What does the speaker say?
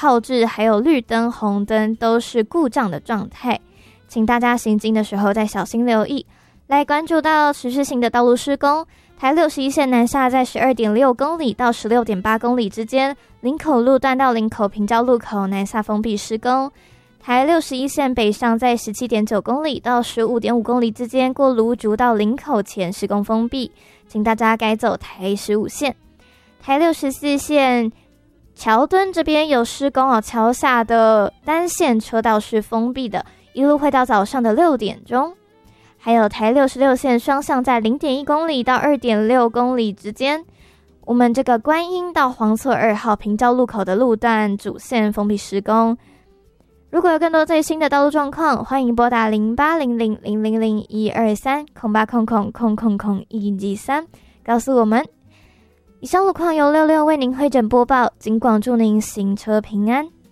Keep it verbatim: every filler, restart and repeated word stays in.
号志还有绿灯、红灯都是故障的状态，请大家行经的时候再小心留意。来关注到持续性的道路施工，台六十一线南下在 十二点六公里到 十六点八公里之间，林口路段到林口平交路口南下封闭施工。台六十一线北上在 十七点九公里到 十五点五公里之间，过芦竹到林口前施工封闭，请大家改走台十五线。台六十四线桥墩这边有施工哦，桥下的单线车道是封闭的，一路会到早上的六点钟。还有台六十六线双向在 零点一公里到 二点六公里之间，我们这个观音到黄厝二号平交路口的路段主线封闭施工。如果有更多最新的道路状况，欢迎拨打零八零零零零零一二三空八空空空空空一二三告诉我们。以上路况由六六为您会诊播报，尽管祝您行车平安。